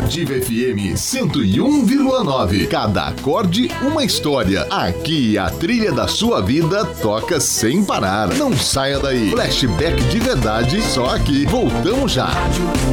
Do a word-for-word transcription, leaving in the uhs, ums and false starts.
Ativa F M cento e um vírgula nove. Cada acorde, uma história. Aqui a trilha da sua vida toca sem parar. Não saia daí. Flashback de verdade, só aqui. Voltamos já.